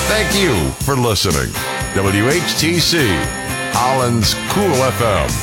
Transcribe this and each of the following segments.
Thank you for listening. WHTC, Holland's Cool FM.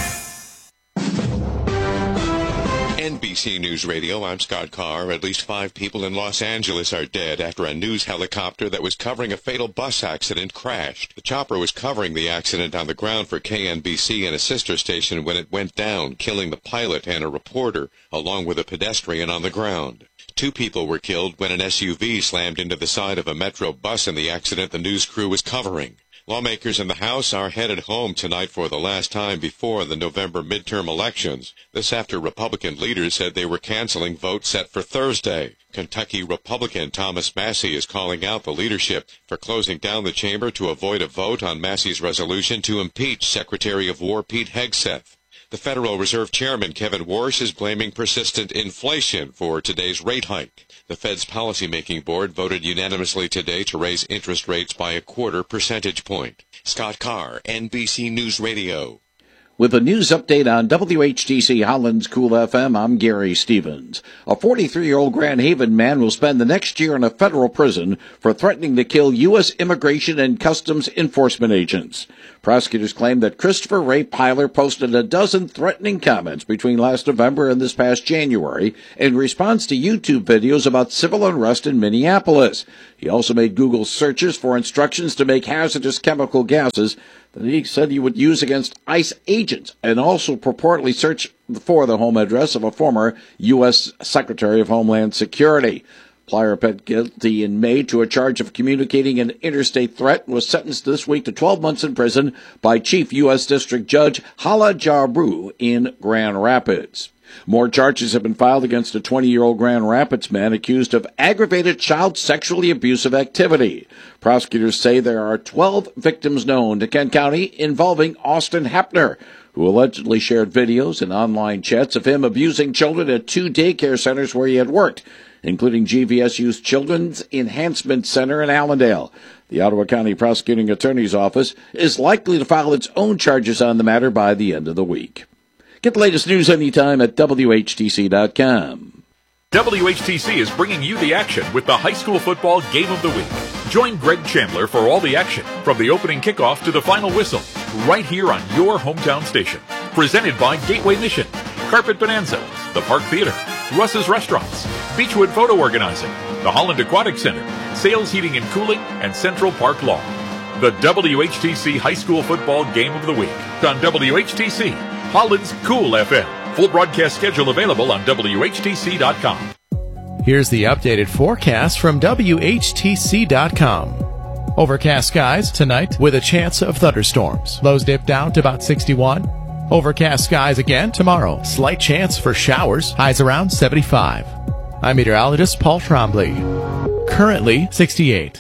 NBC News Radio, I'm Scott Carr. At least 5 people in Los Angeles are dead after a news helicopter that was covering a fatal bus accident crashed. The chopper was covering the accident on the ground for KNBC and a sister station when it went down, killing the pilot and a reporter, along with a pedestrian on the ground. 2 people were killed when an SUV slammed into the side of a Metro bus in the accident the news crew was covering. Lawmakers in the House are headed home tonight for the last time before the November midterm elections. This after Republican leaders said they were canceling votes set for Thursday. Kentucky Republican Thomas Massie is calling out the leadership for closing down the chamber to avoid a vote on Massie's resolution to impeach Secretary of War Pete Hegseth. The Federal Reserve Chairman Kevin Warsh is blaming persistent inflation for today's rate hike. The Fed's policymaking board voted unanimously today to raise interest rates by 0.25 percentage point. Scott Carr, NBC News Radio. With a news update on WHTC Holland's Cool FM, I'm Gary Stevens. A 43-year-old Grand Haven man will spend the next year in a federal prison for threatening to kill U.S. Immigration and Customs Enforcement agents. Prosecutors claim that Christopher Ray Pyler posted a dozen threatening comments between last November and this past January in response to YouTube videos about civil unrest in Minneapolis. He also made Google searches for instructions to make hazardous chemical gases that he said he would use against ICE agents, and also purportedly search for the home address of a former U.S. Secretary of Homeland Security. Pyler pled guilty in May to a charge of communicating an interstate threat and was sentenced this week to 12 months in prison by Chief U.S. District Judge Hala Jabru in Grand Rapids. More charges have been filed against a 20-year-old Grand Rapids man accused of aggravated child sexually abusive activity. Prosecutors say there are 12 victims known to Kent County involving Austin Hepner, who allegedly shared videos and online chats of him abusing children at 2 daycare centers where he had worked, including GVSU's Children's Enhancement Center in Allendale. The Ottawa County Prosecuting Attorney's Office is likely to file its own charges on the matter by the end of the week. Get the latest news anytime at WHTC.com. WHTC is bringing you the action with the high school football game of the week. Join Greg Chandler for all the action, from the opening kickoff to the final whistle, right here on your hometown station. Presented by Gateway Mission, Carpet Bonanza, the Park Theater, Russ's Restaurants, Beechwood Photo Organizing, the Holland Aquatic Center, Sales Heating and Cooling, and Central Park Law. The WHTC High School Football Game of the Week on WHTC, Holland's Cool FM. Full broadcast schedule available on WHTC.com. Here's the updated forecast from WHTC.com. Overcast skies tonight with a chance of thunderstorms. Lows dip down to about 61. Overcast skies again tomorrow. Slight chance for showers. Highs around 75. I'm meteorologist Paul Trombley. Currently 68.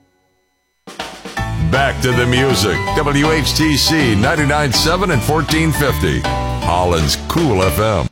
Back to the music. WHTC 99.7 and 1450. Holland's Cool FM.